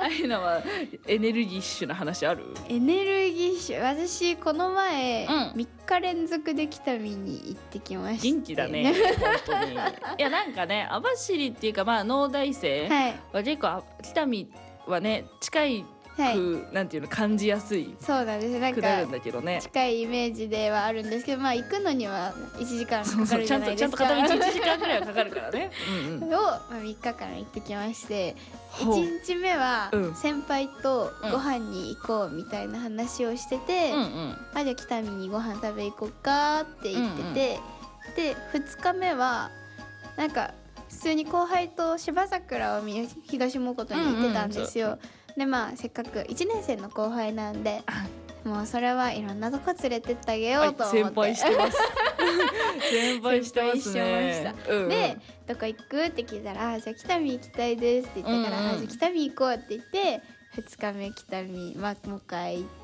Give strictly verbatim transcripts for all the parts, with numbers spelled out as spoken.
アイナはエネルギッシュな話ある？ エネルギッシュ、私この前、 うん、 みっか連続で北見に行ってきました。 元気だね本当に。いやなんかね、網走っていうかまあ農大生は結構、はい、北見はね近いはい、なんていうの感じやすい。 そうなんです。なんかなるんだけどね、 近いイメージではあるんですけど、まあ行くのにはいちじかんかかるじゃないですか。そうそう、ちゃんとちゃんと片道いちじかんぐらいはかかるからね。うんうん、を、 まあ、みっかかん行ってきまして、いちにちめは先輩とご飯に行こうみたいな話をしてて、うんうん、あじゃあ北見にご飯食べ行こうかって言ってて、うんうん、でふつかめはなんか普通に後輩と芝桜を見東茂琴に行ってたんですよ。うんうん、でまあせっかくいちねん生の後輩なんでもうそれはいろんなとこ連れてってあげようと思って、 はい、先輩してます先輩してますね。 うんうん、でどこ行くって聞いたらじゃあ北見行きたいですって言ったから、うんうん、じゃあ北見行こうって言ってふつかめ北見、まあ、もう一回行って、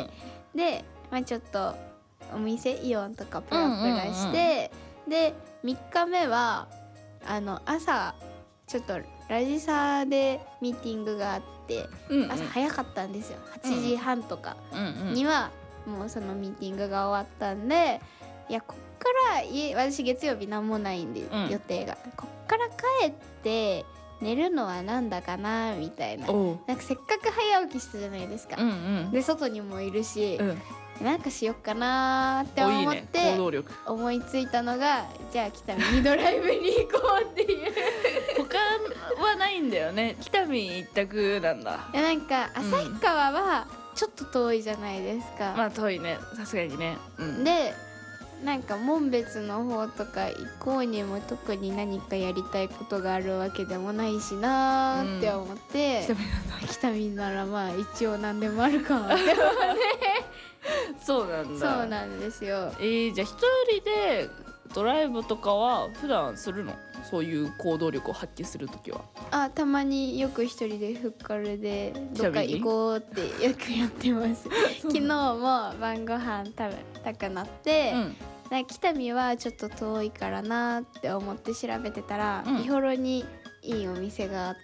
うん、で、まあ、ちょっとお店イオンとかプラプラして、うんうんうん、でみっかめはあの朝ちょっとラジサーでミーティングがあって、うんうん、朝早かったんですよ。はちじはんとかにはもうそのミーティングが終わったんで、いやこっから家私月曜日なんもないんで、うん、予定がこっから帰って寝るのはなんだかなみたいな、なんかせっかく早起きしたじゃないですか、うんうん、で外にもいるし、うん、なんかしよっかなって思っていい、ね、行動力思いついたのがじゃあ北見ドライブに行こうっていう他はないんだよね。北見一択なんだ。 いやなんか旭川はちょっと遠いじゃないですか、 うん、まあ遠いねさすがにね、 うん、でなんか門別の方とか行こうにも特に何かやりたいことがあるわけでもないしなーって思って、うん、北見ならまあ一応何でもあるかって思ってそうなんだ。 そうなんですよ。 えー、じゃあ一人でドライブとかは普段するの？そういう行動力を発揮するときは。 あ、たまによく一人でフッカルでどっか行こうってよくやってます昨日も晩ご飯食べたくなって、うん、なんか北見はちょっと遠いからなって思って調べてたら、うん、美幌にいいお店があって、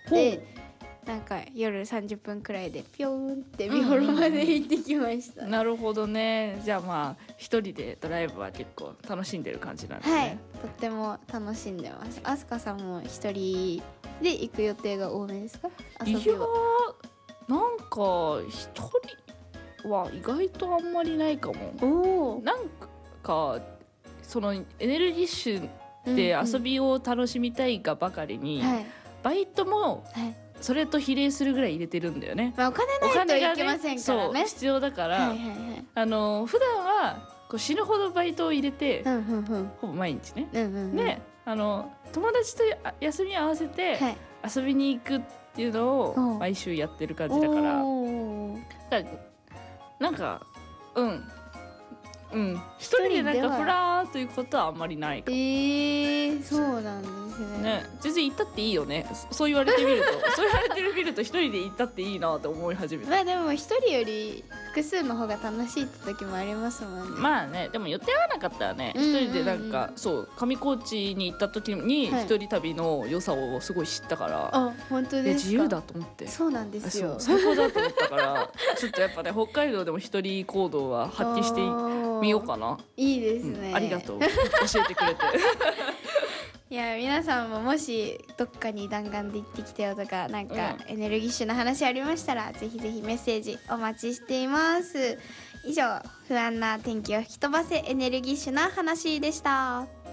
なんか夜さんじゅっぷんくらいでピョーンって美幌まで行ってきました、 うんうん、なるほどね。じゃあまあ一人でドライブは結構楽しんでる感じなんですね。 はい、とっても楽しんでます。あすかさんも一人で行く予定が多めですか？遊びは。いやなんか一人は意外とあんまりないかも。おなんかそのエネルギッシュで遊びを楽しみたいがばかりに、うんうん、はい、バイトも、はい、それと比例するぐらい入れてるんだよね、 まあ、お金ないといけませんからね。 そう必要だから、はいはいはい、あの普段はこう死ぬほどバイトを入れて、うんうんうん、ほぼ毎日ね、うんうんうん、であの友達と休み合わせて遊びに行くっていうのを毎週やってる感じだから、だからなんかうんうん一人でなんかフラーということはあんまりないかも。 えー、そうなんですね。 ね、全然行ったっていいよね。そう言われてみるとそう言われてみると一人で行ったっていいなって思い始めた。 まあでも一人より複数の方が楽しいって時もありますもんね。 まあね、でも予定合わなかったらね、一、うんうんうん、人でなんかそう上高地に行った時に一人旅の良さをすごい知ったから、はい、 あ本当ですか。 自由だと思って。 そうなんですよ。 最高だと思ったからちょっとやっぱね北海道でも一人行動は発揮してみようかな。 いいですね、 うん、ありがとう教えてくれていや皆さんももしどっかに弾丸で行ってきたよとかなんかエネルギッシュな話ありましたら、うん、ぜひぜひメッセージお待ちしています。以上不安な天気を吹き飛ばせエネルギッシュな話でした。